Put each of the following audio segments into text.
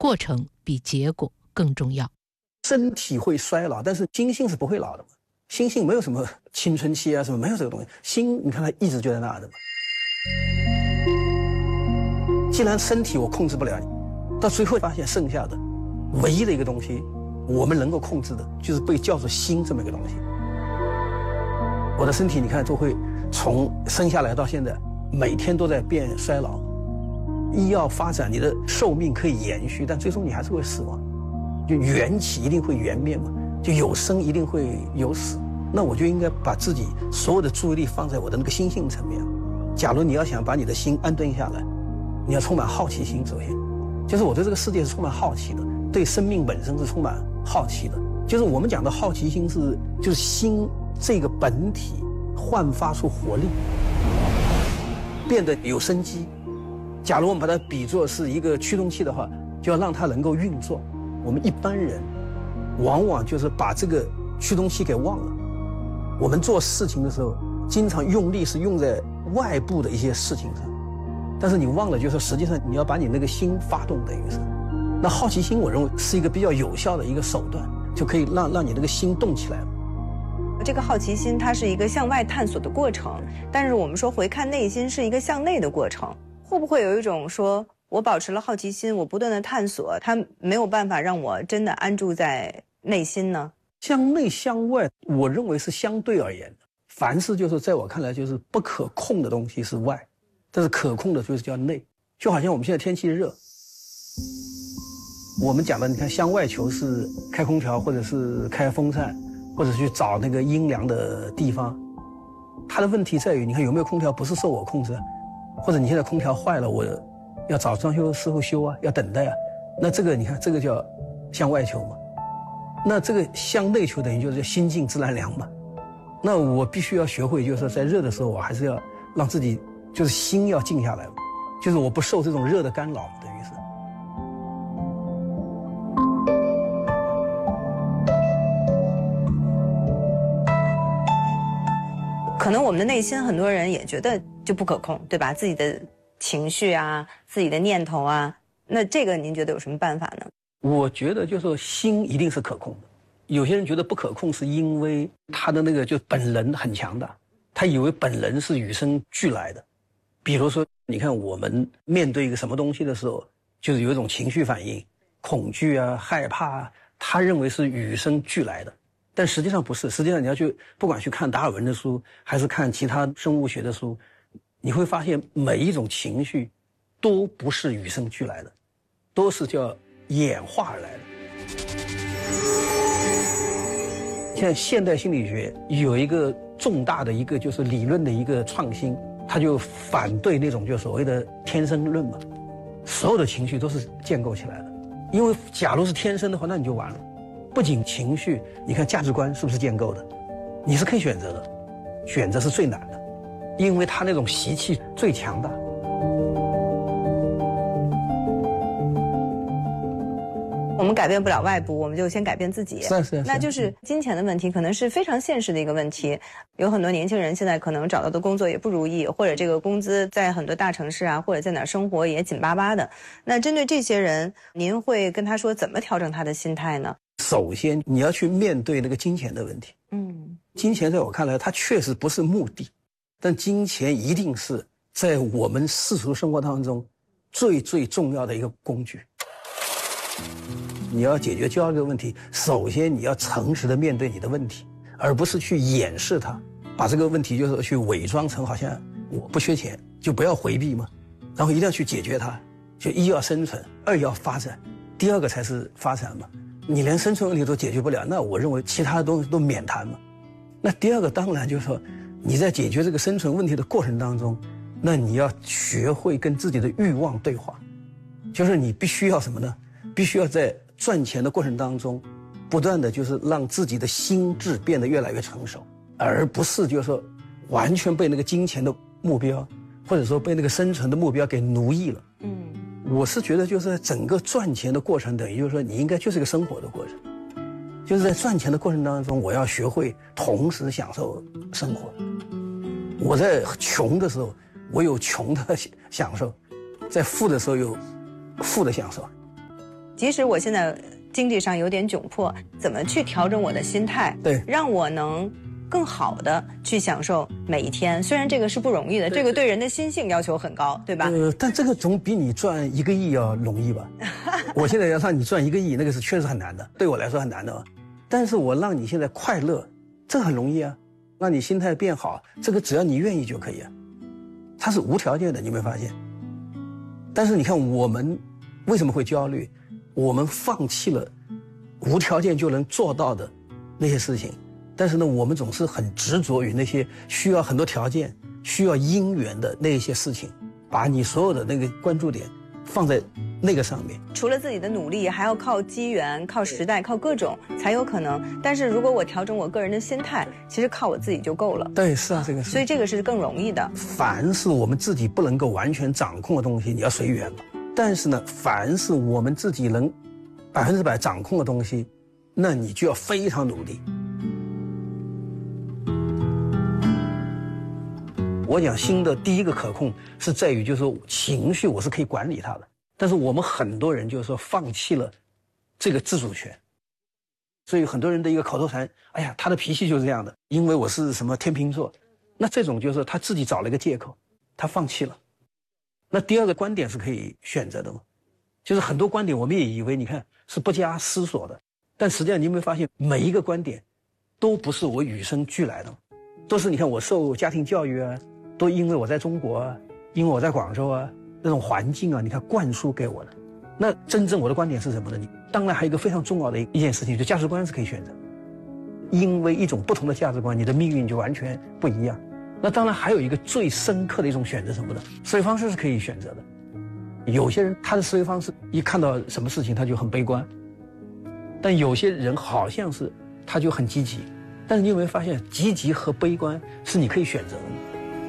过程比结果更重要。 身体会衰老，但是心性是不会老的嘛。心性没有什么青春期啊，什么没有这个东西。心，你看它一直就在那的嘛。既然身体我控制不了，到最后发现剩下的唯一的一个东西，我们能够控制的，就是被叫做心这么一个东西。我的身体，你看都会从生下来到现在，每天都在变衰老。医药发展，你的寿命可以延续，但最终你还是会死亡。就缘起一定会缘灭嘛，就有生一定会有死。那我就应该把自己所有的注意力放在我的那个心性层面。假如你要想把你的心安顿下来，你要充满好奇心。首先，就是我对这个世界是充满好奇的，对生命本身是充满好奇的。就是我们讲的好奇心就是心这个本体焕发出活力，变得有生机。假如我们把它比作是一个驱动器的话，就要让它能够运作。我们一般人往往就是把这个驱动器给忘了。我们做事情的时候，经常用力是用在外部的一些事情上，但是你忘了，就是实际上你要把你那个心发动，等于是。那好奇心，我认为是一个比较有效的一个手段，就可以让你那个心动起来。 这个好奇心它是一个向外探索的过程，但是我们说回看内心是一个向内的过程，会不会有一种说我保持了好奇心，我不断的探索，它没有办法让我真的安住在内心呢？ 向内向外，我认为是相对而言的。凡是就是在我看来就是不可控的东西是外，但是可控的就是叫内。就好像我们现在天气热，我们讲的你看向外求是开空调或者是开风扇，或者去找那个阴凉的地方。它的问题在于，你看有没有空调不是受我控制，或者你现在空调坏了，我要找装修师傅修啊，要等待啊。那这个你看这个叫向外求嘛。那这个向内求等于就是心静自然凉嘛。那我必须要学会，就是说在热的时候，我还是要让自己就是心要静下来嘛，就是我不受这种热的干扰，等于是。 可能我们的内心很多人也觉得就不可控，对吧？自己的情绪啊，自己的念头啊，那这个您觉得有什么办法呢？ 我觉得就是说心一定是可控的。有些人觉得不可控，是因为他的那个就本能很强大，他以为本能是与生俱来的。比如说，你看我们面对一个什么东西的时候，就是有一种情绪反应，恐惧啊、害怕啊，他认为是与生俱来的，但实际上不是。实际上你要去不管去看达尔文的书，还是看其他生物学的书，你会发现每一种情绪都不是与生俱来的，都是叫演化而来的。像现代心理学有一个重大的一个就是理论的一个创新，他就反对那种就所谓的天生论嘛，所有的情绪都是建构起来的。因为假如是天生的话，那你就完了。不仅情绪，你看价值观是不是建构的？你是可以选择的，选择是最难的，因为他那种习气最强大。 我们改变不了外部，我们就先改变自己。 是。 那就是金钱的问题，可能是非常现实的一个问题。有很多年轻人现在可能找到的工作也不如意，或者这个工资在很多大城市啊，或者在哪儿生活也紧巴巴的。那针对这些人，您会跟他说怎么调整他的心态呢？ 首先，你要去面对那个金钱的问题。金钱在我看来，它确实不是目的，但金钱一定是在我们世俗生活当中最重要的一个工具。你要解决焦虑的问题，首先你要诚实的面对你的问题，而不是去掩饰它，把这个问题就是去伪装成好像我不缺钱，就不要回避嘛，然后一定要去解决它。就一要生存，二要发展，第二个才是发展嘛。你连生存问题都解决不了，那我认为其他的东西都免谈嘛。那第二个当然就是说，你在解决这个生存问题的过程当中，那你要学会跟自己的欲望对话，就是你必须要什么呢？必须要在赚钱的过程当中，不断的就是让自己的心智变得越来越成熟，而不是就是说完全被那个金钱的目标，或者说被那个生存的目标给奴役了。我是觉得就是在整个赚钱的过程，等于就是说你应该就是一个生活的过程，就是在赚钱的过程当中，我要学会同时享受生活。我在穷的时候，我有穷的享受；在富的时候有富的享受。 即使我现在经济上有点窘迫，怎么去调整我的心态， 对， 让我能更好的去享受每一天。虽然这个是不容易的，这个对人的心性要求很高，对吧？ 但这个总比你赚1个亿要容易吧？我现在要让你赚1个亿，那个是确实很难的，对我来说很难的。但是我让你现在快乐，这很容易啊。让你心态变好，这个只要你愿意就可以啊。它是无条件的，你有没有发现？但是你看我们为什么会焦虑？我们放弃了无条件就能做到的那些事情。但是呢，我们总是很执着于那些需要很多条件、需要因缘的那些事情，把你所有的那个关注点放在那个上面。 除了自己的努力，还要靠机缘、靠时代、靠各种才有可能。但是如果我调整我个人的心态，其实靠我自己就够了。 对，是啊，这个是。 所以这个是更容易的。 凡是我们自己不能够完全掌控的东西，你要随缘。但是呢，凡是我们自己能100%掌控的东西，那你就要非常努力。我讲心的第一个可控是在于，就是说情绪我是可以管理它的，但是我们很多人就是说放弃了这个自主权，所以很多人的一个口头禅，哎呀，他的脾气就是这样的，因为我是什么天秤座，那这种就是他自己找了一个借口，他放弃了。那第二个观点是可以选择的嘛，就是很多观点我们也以为你看是不加思索的，但实际上你有没有发现每一个观点都不是我与生俱来的，都是你看我受家庭教育啊，都因为我在中国啊，因为我在广州啊，那种环境啊，你看灌输给我的。那真正我的观点是什么呢？你当然还有一个非常重要的一件事情，就价值观是可以选择。因为一种不同的价值观，你的命运就完全不一样。那当然还有一个最深刻的一种选择什么呢？思维方式是可以选择的。有些人他的思维方式一看到什么事情他就很悲观，但有些人好像是他就很积极。但是你有没有发现，积极和悲观是你可以选择的呢？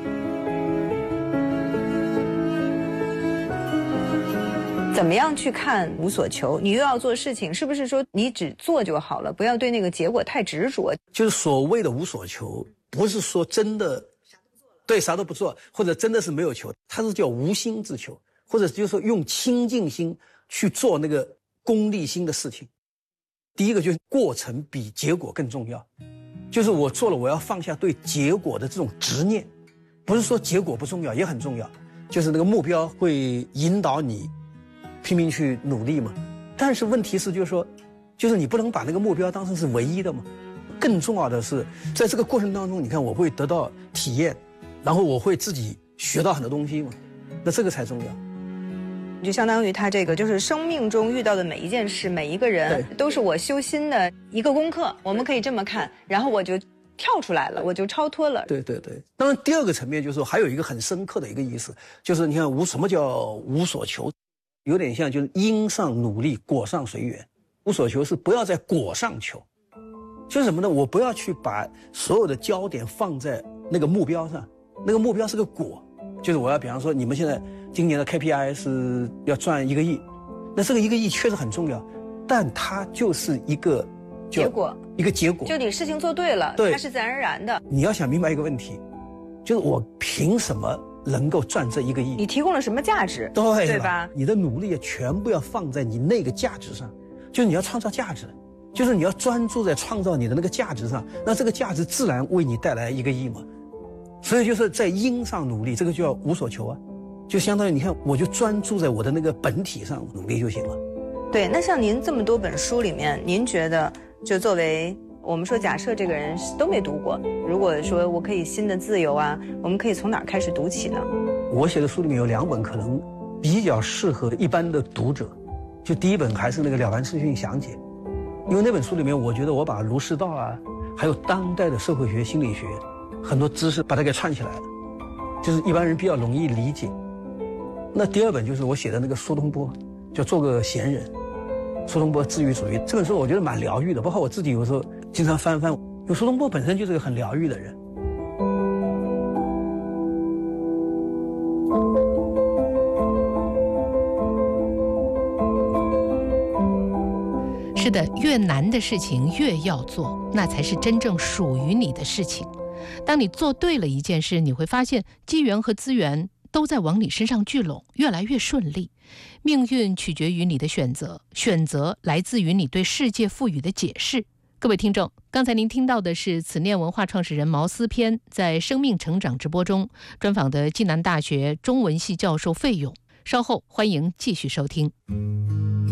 怎么样去看无所求？你又要做事情，是不是说你只做就好了，不要对那个结果太执着？ 就是所谓的无所求，不是说真的对啥都不做，或者真的是没有求，它是叫无心之求，或者就是说用清净心去做那个功利心的事情。第一个就是过程比结果更重要，就是我做了，我要放下对结果的这种执念，不是说结果不重要，也很重要，就是那个目标会引导你拼命去努力嘛。但是问题是就是说，就是你不能把那个目标当成是唯一的嘛。更重要的是，在这个过程当中，你看我会得到体验，然后我会自己学到很多东西嘛，那这个才重要。 就相当于他这个就是生命中遇到的每一件事，每一个人都是我修心的一个功课，我们可以这么看，然后我就跳出来了，我就超脱了。 对对对。当然第二个层面就是说，还有一个很深刻的一个意思，就是你看什么叫无所求，有点像就是因上努力，果上随缘。无所求是不要在果上求，就是什么呢？我不要去把所有的焦点放在那个目标上，那个目标是个果，就是我要比方说你们现在今年的 KPI 是要赚1个亿，那这个1个亿确实很重要，但它就是一个结果， 一个结果， 就你事情做对了， 对， 它是自然而然的。 你要想明白一个问题，就是我凭什么能够赚这1个亿？ 你提供了什么价值？对吧？ 你的努力全部要放在你那个价值上，就是你要创造价值，就是你要专注在创造你的那个价值上，那这个价值自然为你带来1个亿嘛。所以就是在因上努力，这个就叫无所求啊，就相当于你看，我就专注在我的那个本体上努力就行了。 对，那像您这么多本书里面，您觉得就作为我们说，假设这个人都没读过，如果说我可以新的自由啊，我们可以从哪儿开始读起呢？ 我写的书里面有2本可能比较适合一般的读者，就第一本还是那个《了凡四训详解》，因为那本书里面我觉得我把儒释道啊，还有当代的社会学、心理学很多知识把它给串起来了，就是一般人比较容易理解。那第2本就是我写的那个苏东坡，叫做个闲人，苏东坡治愈主义，这本书我觉得蛮疗愈的，包括我自己有时候经常翻，因为苏东坡本身就是个很疗愈的人。 是的，越难的事情越要做，那才是真正属于你的事情。当你做对了一件事，你会发现机缘和资源都在往你身上聚拢，越来越顺利。命运取决于你的选择，选择来自于你对世界赋予的解释。各位听众，刚才您听到的是慈念文化创始人毛思偏在生命成长直播中专访的暨南大学中文系教授费勇。稍后欢迎继续收听。